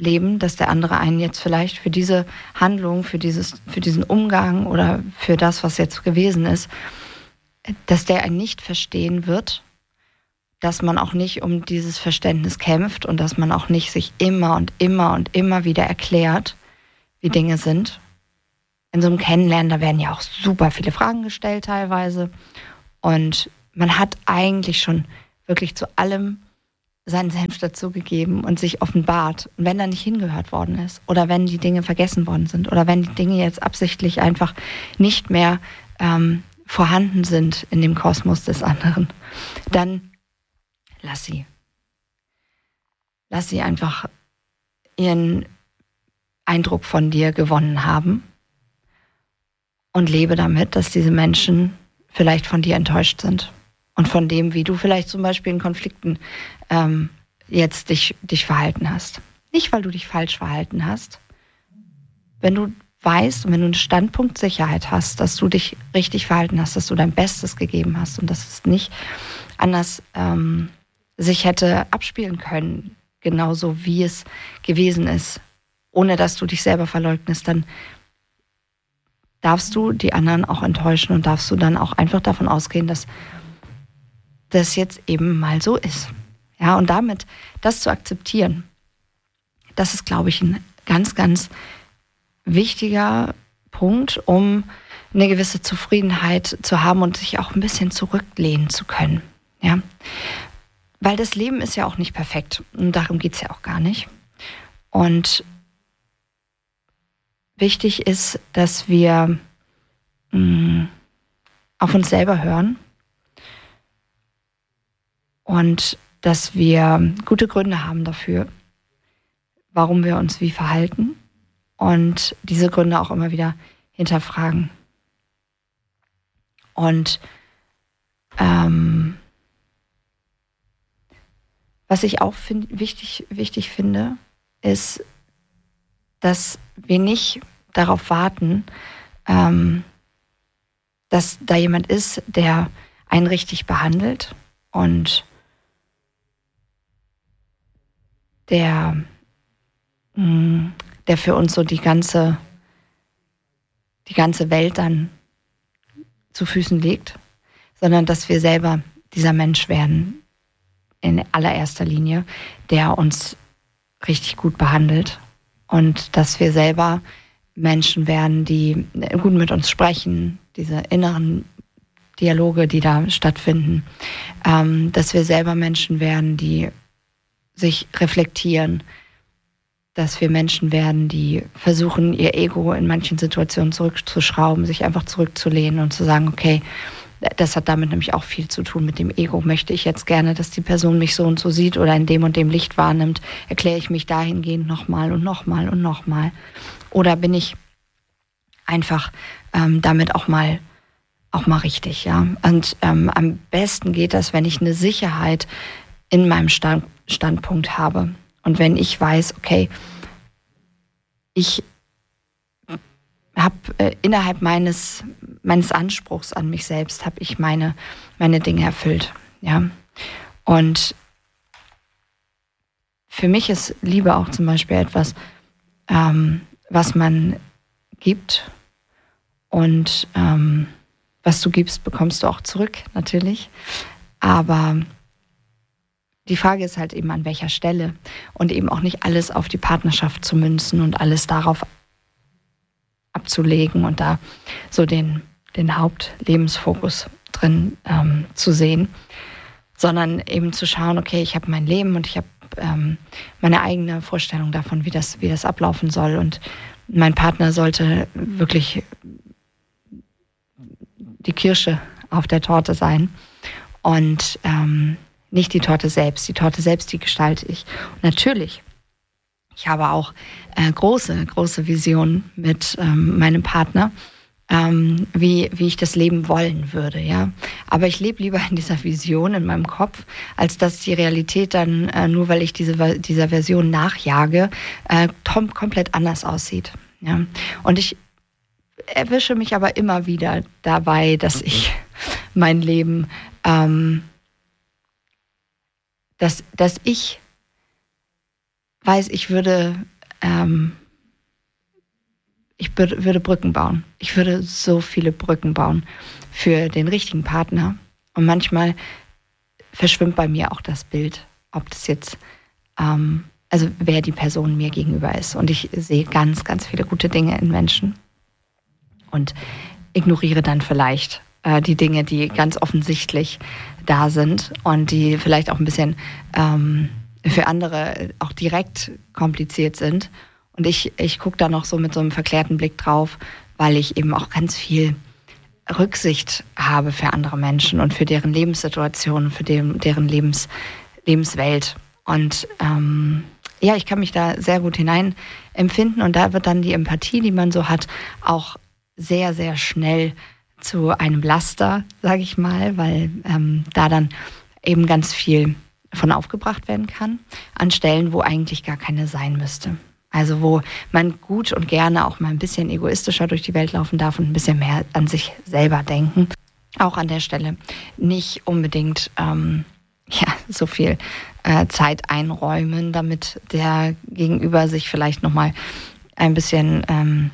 leben, dass der andere einen jetzt vielleicht für diese Handlung, für dieses, für diesen Umgang oder für das, was jetzt gewesen ist, dass der einen nicht verstehen wird, dass man auch nicht um dieses Verständnis kämpft und dass man auch nicht sich immer und immer und immer wieder erklärt, wie Dinge sind. In so einem Kennenlernen, da werden ja auch super viele Fragen gestellt teilweise und man hat eigentlich schon wirklich zu allem seinen Senf dazugegeben und sich offenbart. Und wenn da nicht hingehört worden ist oder wenn die Dinge vergessen worden sind oder wenn die Dinge jetzt absichtlich einfach nicht mehr ähm, vorhanden sind in dem Kosmos des anderen, dann lass sie. Lass sie einfach ihren Eindruck von dir gewonnen haben und lebe damit, dass diese Menschen vielleicht von dir enttäuscht sind. Und von dem, wie du vielleicht zum Beispiel in Konflikten ähm, jetzt dich, dich verhalten hast. Nicht, weil du dich falsch verhalten hast. Wenn du weißt und wenn du eine Standpunktsicherheit hast, dass du dich richtig verhalten hast, dass du dein Bestes gegeben hast und dass es nicht anders ähm, sich hätte abspielen können, genauso wie es gewesen ist, ohne dass du dich selber verleugnest, dann darfst du die anderen auch enttäuschen und darfst du dann auch einfach davon ausgehen, dass das jetzt eben mal so ist. Ja, und damit das zu akzeptieren, das ist, glaube ich, ein ganz, ganz wichtiger Punkt, um eine gewisse Zufriedenheit zu haben und sich auch ein bisschen zurücklehnen zu können. Ja, weil das Leben ist ja auch nicht perfekt und darum geht es ja auch gar nicht. Und wichtig ist, dass wir mh, auf uns selber hören und dass wir gute Gründe haben dafür, warum wir uns wie verhalten und diese Gründe auch immer wieder hinterfragen. Und ähm, was ich auch find, wichtig, wichtig finde, ist, dass wir nicht darauf warten, ähm, dass da jemand ist, der einen richtig behandelt und der, mh, der für uns so die ganze, die ganze Welt dann zu Füßen legt, sondern dass wir selber dieser Mensch werden, in allererster Linie, der uns richtig gut behandelt und dass wir selber Menschen werden, die gut mit uns sprechen, diese inneren Dialoge, die da stattfinden, ähm, dass wir selber Menschen werden, die sich reflektieren, dass wir Menschen werden, die versuchen, ihr Ego in manchen Situationen zurückzuschrauben, sich einfach zurückzulehnen und zu sagen, okay, das hat damit nämlich auch viel zu tun mit dem Ego. Möchte ich jetzt gerne, dass die Person mich so und so sieht oder in dem und dem Licht wahrnimmt, erkläre ich mich dahingehend nochmal und nochmal und nochmal. Oder bin ich einfach ähm, damit auch mal auch mal richtig, ja. Und ähm, am besten geht das, wenn ich eine Sicherheit in meinem Stand, Standpunkt habe. Und wenn ich weiß, okay, ich habe äh, innerhalb meines, meines Anspruchs an mich selbst, habe ich meine, meine Dinge erfüllt. Ja? Und für mich ist Liebe auch zum Beispiel etwas, ähm, was man gibt. Und ähm, was du gibst, bekommst du auch zurück, natürlich. Aber die Frage ist halt eben, an welcher Stelle. Und eben auch nicht alles auf die Partnerschaft zu münzen und alles darauf abzulegen und da so den, den Hauptlebensfokus drin ähm, zu sehen, sondern eben zu schauen, okay, ich habe mein Leben und ich habe ähm, meine eigene Vorstellung davon, wie das, wie das ablaufen soll. Und mein Partner sollte wirklich die Kirsche auf der Torte sein und ähm, nicht die Torte selbst. Die Torte selbst, die gestalte ich. Und natürlich, ich habe auch äh, große, große Visionen mit ähm, meinem Partner, ähm, wie, wie ich das Leben wollen würde. Ja? Aber ich lebe lieber in dieser Vision in meinem Kopf, als dass die Realität dann, äh, nur weil ich diese, dieser Version nachjage, äh, tom- komplett anders aussieht. Ja? Und ich erwische mich aber immer wieder dabei, dass ich mein Leben, ähm, dass, dass ich weiß, ich würde ähm, ich bü- würde Brücken bauen. Ich würde so viele Brücken bauen für den richtigen Partner. Und manchmal verschwimmt bei mir auch das Bild, ob das jetzt, ähm, also wer die Person mir gegenüber ist. Und ich sehe ganz, ganz viele gute Dinge in Menschen und ignoriere dann vielleicht äh, die Dinge, die ganz offensichtlich da sind und die vielleicht auch ein bisschen ähm, für andere auch direkt kompliziert sind. Und ich, ich gucke da noch so mit so einem verklärten Blick drauf, weil ich eben auch ganz viel Rücksicht habe für andere Menschen und für deren Lebenssituation, für dem, deren Lebens, Lebenswelt. Und ähm, ja, ich kann mich da sehr gut hineinempfinden und da wird dann die Empathie, die man so hat, auch sehr, sehr schnell zu einem Laster, sage ich mal, weil ähm, da dann eben ganz viel von aufgebracht werden kann, an Stellen, wo eigentlich gar keine sein müsste. Also wo man gut und gerne auch mal ein bisschen egoistischer durch die Welt laufen darf und ein bisschen mehr an sich selber denken. Auch an der Stelle nicht unbedingt ähm, ja, so viel äh, Zeit einräumen, damit der Gegenüber sich vielleicht nochmal ein bisschen ähm,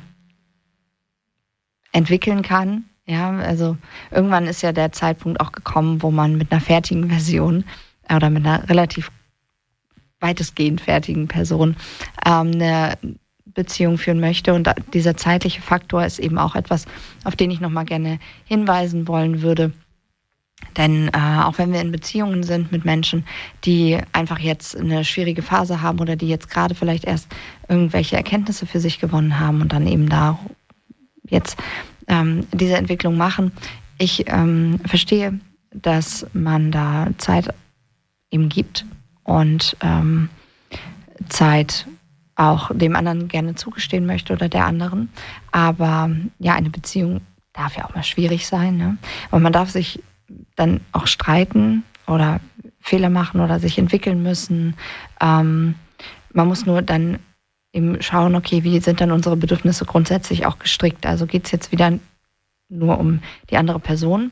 entwickeln kann. Ja, also irgendwann ist ja der Zeitpunkt auch gekommen, wo man mit einer fertigen Version oder mit einer relativ weitestgehend fertigen Person ähm, eine Beziehung führen möchte. Und da, dieser zeitliche Faktor ist eben auch etwas, auf den ich nochmal gerne hinweisen wollen würde. Denn äh, auch wenn wir in Beziehungen sind mit Menschen, die einfach jetzt eine schwierige Phase haben oder die jetzt gerade vielleicht erst irgendwelche Erkenntnisse für sich gewonnen haben und dann eben da jetzt ähm, diese Entwicklung machen, ich ähm, verstehe, dass man da Zeit eben gibt und ähm, Zeit auch dem anderen gerne zugestehen möchte oder der anderen. Aber ja, eine Beziehung darf ja auch mal schwierig sein, ne? Und man darf sich dann auch streiten oder Fehler machen oder sich entwickeln müssen. Ähm, man muss nur dann eben schauen, okay, wie sind dann unsere Bedürfnisse grundsätzlich auch gestrickt? Also geht es jetzt wieder nur um die andere Person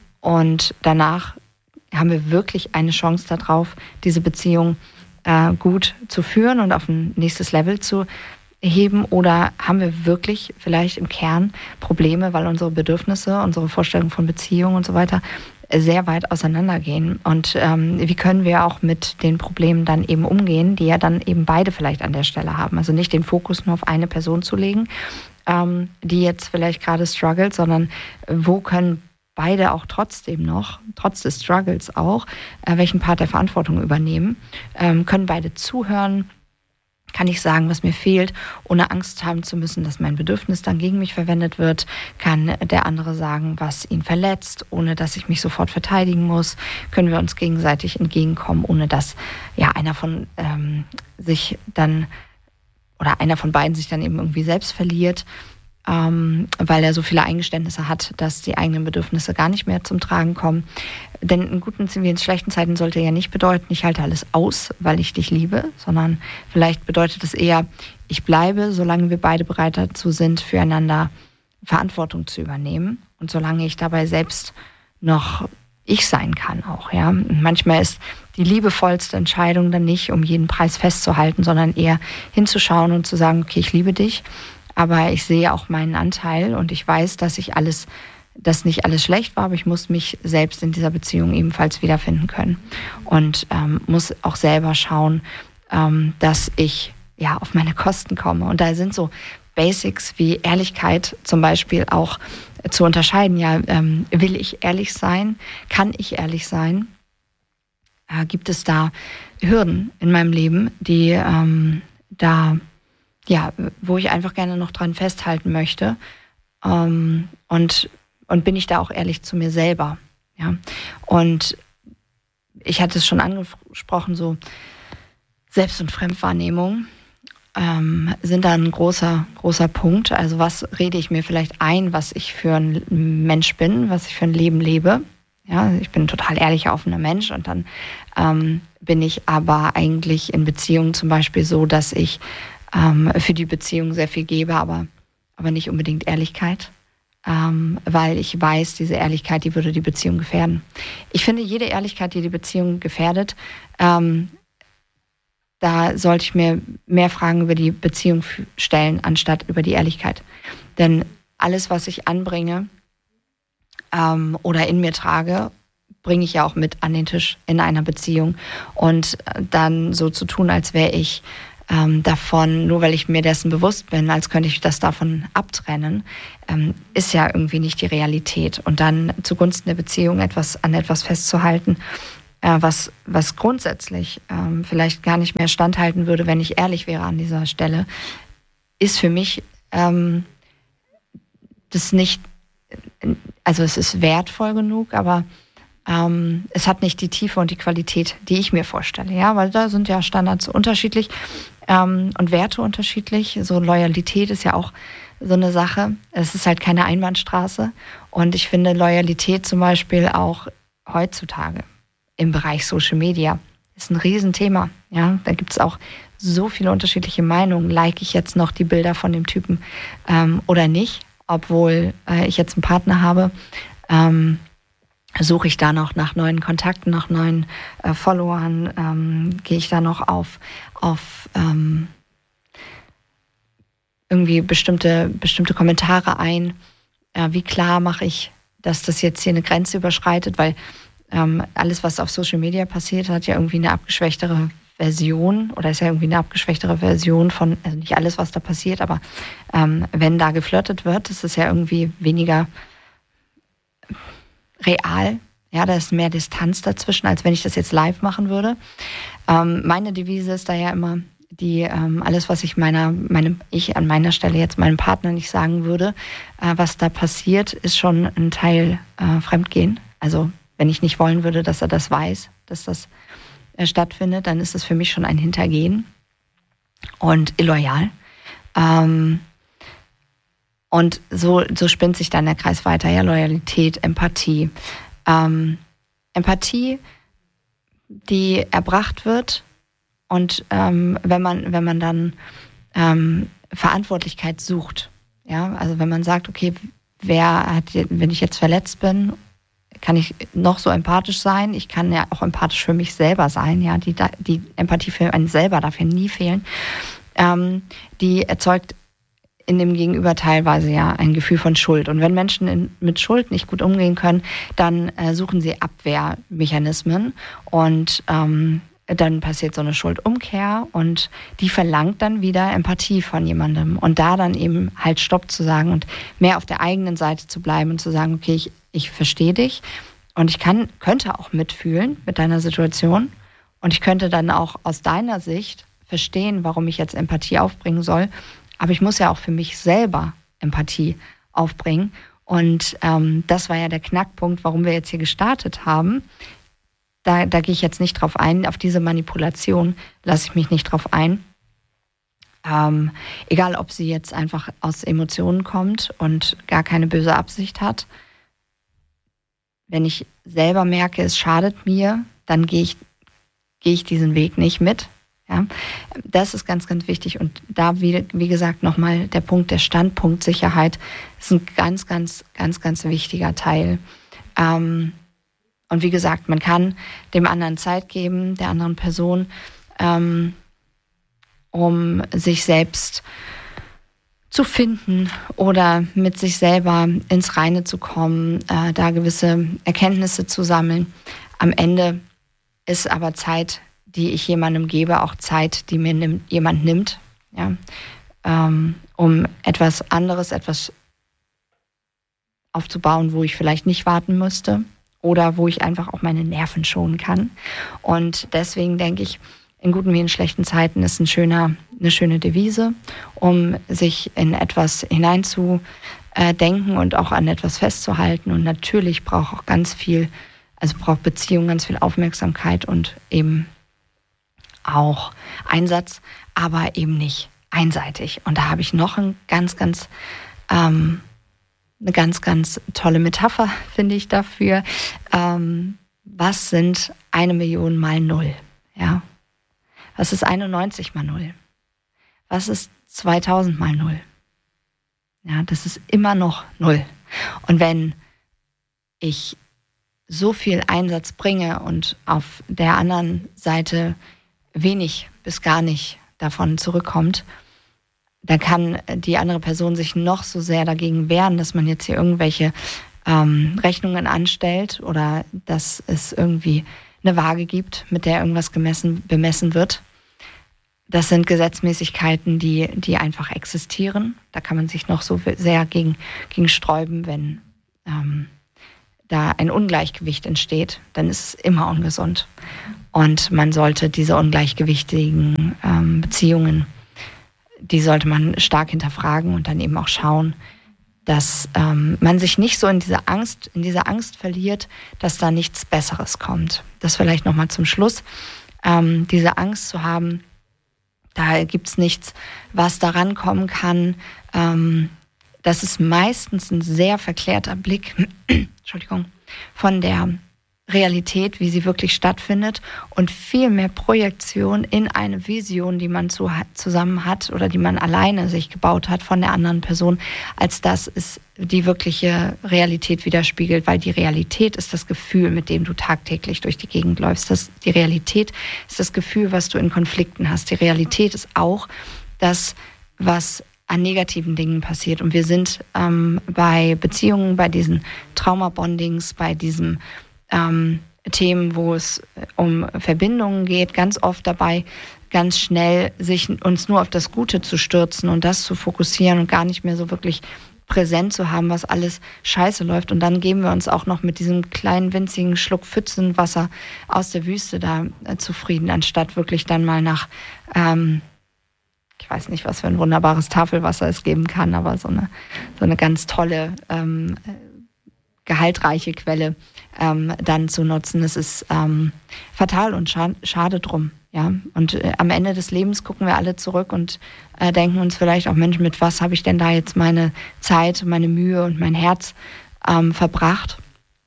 und danach haben wir wirklich eine Chance darauf, diese Beziehung äh, gut zu führen und auf ein nächstes Level zu heben? Oder haben wir wirklich vielleicht im Kern Probleme, weil unsere Bedürfnisse, unsere Vorstellungen von Beziehungen und so weiter sehr weit auseinandergehen? Und ähm, wie können wir auch mit den Problemen dann eben umgehen, die ja dann eben beide vielleicht an der Stelle haben? Also nicht den Fokus nur auf eine Person zu legen, ähm, die jetzt vielleicht gerade struggelt, sondern wo können beide auch trotzdem noch, trotz des Struggles auch, äh, welchen Part der Verantwortung übernehmen, ähm, können beide zuhören, kann ich sagen, was mir fehlt, ohne Angst haben zu müssen, dass mein Bedürfnis dann gegen mich verwendet wird, kann der andere sagen, was ihn verletzt, ohne dass ich mich sofort verteidigen muss, können wir uns gegenseitig entgegenkommen, ohne dass ja einer von ähm, sich dann oder einer von beiden sich dann eben irgendwie selbst verliert, Ähm, weil er so viele Eingeständnisse hat, dass die eigenen Bedürfnisse gar nicht mehr zum Tragen kommen. Denn in guten wie in schlechten Zeiten sollte ja nicht bedeuten, ich halte alles aus, weil ich dich liebe, sondern vielleicht bedeutet es eher, ich bleibe, solange wir beide bereit dazu sind, füreinander Verantwortung zu übernehmen und solange ich dabei selbst noch ich sein kann auch. Ja. Und manchmal ist die liebevollste Entscheidung dann nicht, um jeden Preis festzuhalten, sondern eher hinzuschauen und zu sagen, okay, ich liebe dich, aber ich sehe auch meinen Anteil und ich weiß, dass ich alles, dass nicht alles schlecht war, aber ich muss mich selbst in dieser Beziehung ebenfalls wiederfinden können und ähm, muss auch selber schauen, ähm, dass ich ja auf meine Kosten komme. Und da sind so Basics wie Ehrlichkeit zum Beispiel auch zu unterscheiden. Ja, ähm, will ich ehrlich sein? Kann ich ehrlich sein? Äh, gibt es da Hürden in meinem Leben, die ähm, da ja, wo ich einfach gerne noch dran festhalten möchte. Ähm, und, und bin ich da auch ehrlich zu mir selber. Ja? Und ich hatte es schon angesprochen, so Selbst- und Fremdwahrnehmung ähm, sind da ein großer, großer Punkt. Also was rede ich mir vielleicht ein, was ich für ein Mensch bin, was ich für ein Leben lebe. Ja, ich bin ein total ehrlicher, offener Mensch und dann ähm, bin ich aber eigentlich in Beziehungen zum Beispiel so, dass ich für die Beziehung sehr viel gebe, aber, aber nicht unbedingt Ehrlichkeit, ähm, weil ich weiß, diese Ehrlichkeit, die würde die Beziehung gefährden. Ich finde, jede Ehrlichkeit, die die Beziehung gefährdet, ähm, da sollte ich mir mehr Fragen über die Beziehung stellen, anstatt über die Ehrlichkeit. Denn alles, was ich anbringe ähm, oder in mir trage, bringe ich ja auch mit an den Tisch in einer Beziehung. Und dann so zu tun, als wäre ich ähm, davon, nur weil ich mir dessen bewusst bin, als könnte ich das davon abtrennen, ähm, ist ja irgendwie nicht die Realität. Und dann zugunsten der Beziehung etwas an etwas festzuhalten, äh, was, was grundsätzlich ähm, vielleicht gar nicht mehr standhalten würde, wenn ich ehrlich wäre an dieser Stelle, ist für mich ähm, das nicht, also es ist wertvoll genug, aber Ähm, es hat nicht die Tiefe und die Qualität, die ich mir vorstelle, ja, weil da sind ja Standards unterschiedlich ähm, und Werte unterschiedlich. So Loyalität ist ja auch so eine Sache. Es ist halt keine Einbahnstraße und ich finde Loyalität zum Beispiel auch heutzutage im Bereich Social Media ist ein Riesenthema, ja. Da gibt es auch so viele unterschiedliche Meinungen. Like ich jetzt noch die Bilder von dem Typen ähm, oder nicht, obwohl äh, ich jetzt einen Partner habe. Ähm, Suche ich da noch nach neuen Kontakten, nach neuen äh, Followern, ähm, gehe ich da noch auf, auf ähm, irgendwie bestimmte, bestimmte Kommentare ein. Äh, wie klar mache ich, dass das jetzt hier eine Grenze überschreitet, weil ähm, alles, was auf Social Media passiert, hat ja irgendwie eine abgeschwächtere Version oder ist ja irgendwie eine abgeschwächtere Version von, also nicht alles, was da passiert, aber ähm, wenn da geflirtet wird, das ist ja irgendwie weniger real, ja, da ist mehr Distanz dazwischen, als wenn ich das jetzt live machen würde. Ähm, meine Devise ist da ja immer die, ähm, alles, was ich meiner, meinem, ich an meiner Stelle jetzt meinem Partner nicht sagen würde, äh, was da passiert, ist schon ein Teil äh, Fremdgehen. Also wenn ich nicht wollen würde, dass er das weiß, dass das äh, stattfindet, dann ist es für mich schon ein Hintergehen und illoyal. Ähm, Und so, so spinnt sich dann der Kreis weiter. Ja, Loyalität, Empathie. Ähm, Empathie, die erbracht wird. Und ähm, wenn man, wenn man dann ähm, Verantwortlichkeit sucht, ja, also wenn man sagt, okay, wer hat, wenn ich jetzt verletzt bin, kann ich noch so empathisch sein. Ich kann ja auch empathisch für mich selber sein. Ja, die, die Empathie für einen selber darf ja nie fehlen. Ähm, die erzeugt in dem Gegenüber teilweise ja ein Gefühl von Schuld. Und wenn Menschen in, mit Schuld nicht gut umgehen können, dann äh, suchen sie Abwehrmechanismen und ähm, dann passiert so eine Schuldumkehr und die verlangt dann wieder Empathie von jemandem. Und da dann eben halt Stopp zu sagen und mehr auf der eigenen Seite zu bleiben und zu sagen, okay, ich, ich verstehe dich und ich kann, könnte auch mitfühlen mit deiner Situation und ich könnte dann auch aus deiner Sicht verstehen, warum ich jetzt Empathie aufbringen soll. Aber ich muss ja auch für mich selber Empathie aufbringen. Und ähm, das war ja der Knackpunkt, warum wir jetzt hier gestartet haben. Da, da gehe ich jetzt nicht drauf ein. Auf diese Manipulation lasse ich mich nicht drauf ein. Ähm, egal, ob sie jetzt einfach aus Emotionen kommt und gar keine böse Absicht hat. Wenn ich selber merke, es schadet mir, dann gehe ich, gehe ich diesen Weg nicht mit. Ja, das ist ganz, ganz wichtig. Und da, wie, wie gesagt, nochmal der Punkt der Standpunktsicherheit ist ein ganz, ganz, ganz, ganz wichtiger Teil. Ähm, und wie gesagt, man kann dem anderen Zeit geben, der anderen Person, ähm, um sich selbst zu finden oder mit sich selber ins Reine zu kommen, äh, da gewisse Erkenntnisse zu sammeln. Am Ende ist aber Zeit, die ich jemandem gebe, auch Zeit, die mir nimmt, jemand nimmt, ja, ähm, um etwas anderes, etwas aufzubauen, wo ich vielleicht nicht warten müsste oder wo ich einfach auch meine Nerven schonen kann. Und deswegen denke ich, in guten wie in schlechten Zeiten ist ein schöner, eine schöne Devise, um sich in etwas hineinzudenken und auch an etwas festzuhalten. Und natürlich braucht auch ganz viel, also braucht Beziehung ganz viel Aufmerksamkeit und eben auch Einsatz, aber eben nicht einseitig. Und da habe ich noch ein ganz, ganz, ähm, eine ganz, ganz tolle Metapher, finde ich, dafür. Ähm, was sind eine Million mal null? Ja. Was ist einundneunzig mal null? Was ist zweitausend mal null? Ja, das ist immer noch null. Und wenn ich so viel Einsatz bringe und auf der anderen Seite wenig bis gar nicht davon zurückkommt, dann kann die andere Person sich noch so sehr dagegen wehren, dass man jetzt hier irgendwelche ähm, Rechnungen anstellt oder dass es irgendwie eine Waage gibt, mit der irgendwas gemessen, bemessen wird. Das sind Gesetzmäßigkeiten, die, die einfach existieren. Da kann man sich noch so sehr gegen, gegen sträuben, wenn ähm, da ein Ungleichgewicht entsteht, dann ist es immer ungesund. Und man sollte diese ungleichgewichtigen ähm, Beziehungen, die sollte man stark hinterfragen und dann eben auch schauen, dass ähm, man sich nicht so in diese Angst, in diese Angst verliert, dass da nichts Besseres kommt. Das vielleicht nochmal zum Schluss. Ähm, diese Angst zu haben, da gibt's nichts, was daran kommen kann. Ähm, das ist meistens ein sehr verklärter Blick, Entschuldigung, von der Realität, wie sie wirklich stattfindet und viel mehr Projektion in eine Vision, die man zu, zusammen hat oder die man alleine sich gebaut hat von der anderen Person, als dass es die wirkliche Realität widerspiegelt, weil die Realität ist das Gefühl, mit dem du tagtäglich durch die Gegend läufst. Das, die Realität ist das Gefühl, was du in Konflikten hast. Die Realität ist auch das, was an negativen Dingen passiert. Und wir sind ähm, bei Beziehungen, bei diesen Trauma-Bondings, bei diesem Ähm, Themen, wo es um Verbindungen geht, ganz oft dabei, ganz schnell sich uns nur auf das Gute zu stürzen und das zu fokussieren und gar nicht mehr so wirklich präsent zu haben, was alles scheiße läuft. Und dann geben wir uns auch noch mit diesem kleinen winzigen Schluck Pfützenwasser aus der Wüste da äh, zufrieden, anstatt wirklich dann mal nach, ähm, ich weiß nicht, was für ein wunderbares Tafelwasser es geben kann, aber so eine, so eine ganz tolle, ähm, gehaltreiche Quelle ähm, dann zu nutzen. Das ist ähm, fatal und scha- schade drum. Ja? Und äh, am Ende des Lebens gucken wir alle zurück und äh, denken uns vielleicht auch, Mensch, mit was habe ich denn da jetzt meine Zeit, meine Mühe und mein Herz ähm, verbracht?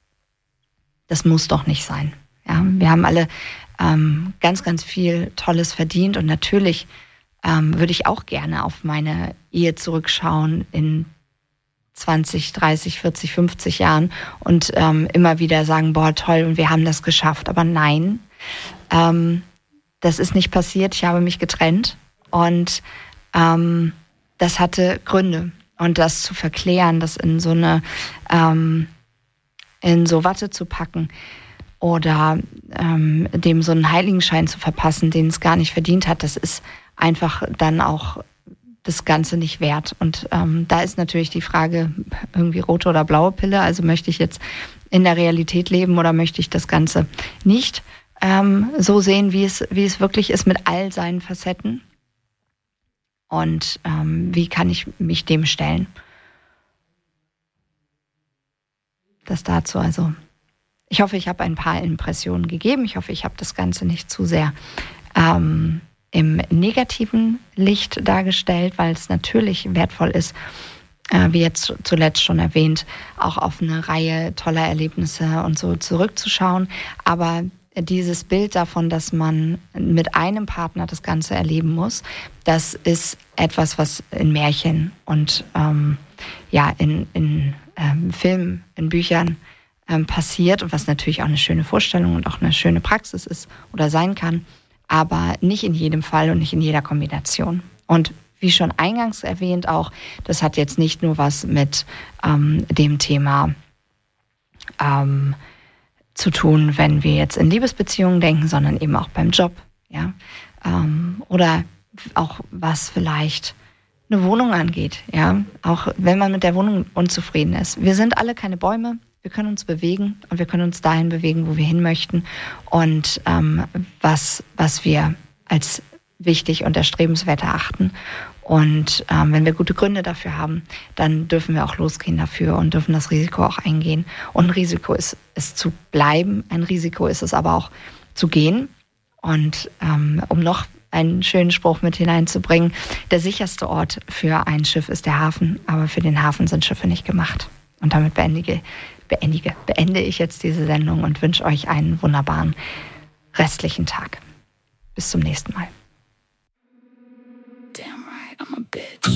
Das muss doch nicht sein. Ja? Wir haben alle ähm, ganz, ganz viel Tolles verdient und natürlich ähm, würde ich auch gerne auf meine Ehe zurückschauen in zwanzig, dreißig, vierzig, fünfzig Jahren und ähm, immer wieder sagen, boah, toll, und wir haben das geschafft. Aber nein, ähm, das ist nicht passiert. Ich habe mich getrennt und ähm, das hatte Gründe. Und das zu verklären, das in so eine, ähm, in so Watte zu packen oder ähm, dem so einen Heiligenschein zu verpassen, den es gar nicht verdient hat, das ist einfach dann auch das Ganze nicht wert. Und ähm, da ist natürlich die Frage, irgendwie rote oder blaue Pille, also möchte ich jetzt in der Realität leben oder möchte ich das Ganze nicht ähm, so sehen, wie es, wie es wirklich ist mit all seinen Facetten. Und ähm, wie kann ich mich dem stellen? Das dazu also. Ich hoffe, ich habe ein paar Impressionen gegeben. Ich hoffe, ich habe das Ganze nicht zu sehr ähm, im negativen Licht dargestellt, weil es natürlich wertvoll ist, äh, wie jetzt zuletzt schon erwähnt, auch auf eine Reihe toller Erlebnisse und so zurückzuschauen. Aber dieses Bild davon, dass man mit einem Partner das Ganze erleben muss, das ist etwas, was in Märchen und ähm, ja in, in ähm, Filmen, in Büchern ähm, passiert und was natürlich auch eine schöne Vorstellung und auch eine schöne Praxis ist oder sein kann, aber nicht in jedem Fall und nicht in jeder Kombination. Und wie schon eingangs erwähnt auch, das hat jetzt nicht nur was mit ähm, dem Thema ähm, zu tun, wenn wir jetzt in Liebesbeziehungen denken, sondern eben auch beim Job, ja, ähm, oder auch was vielleicht eine Wohnung angeht, ja, auch wenn man mit der Wohnung unzufrieden ist. Wir sind alle keine Bäume, wir können uns bewegen und wir können uns dahin bewegen, wo wir hin möchten und ähm, was, was wir als wichtig und erstrebenswert erachten. Und ähm, wenn wir gute Gründe dafür haben, dann dürfen wir auch losgehen dafür und dürfen das Risiko auch eingehen. Und ein Risiko ist es zu bleiben, ein Risiko ist es aber auch zu gehen. Und ähm, um noch einen schönen Spruch mit hineinzubringen, der sicherste Ort für ein Schiff ist der Hafen, aber für den Hafen sind Schiffe nicht gemacht. Und damit beendige, beendige, beende ich jetzt diese Sendung und wünsche euch einen wunderbaren restlichen Tag. Bis zum nächsten Mal. Damn right, I'm a bitch.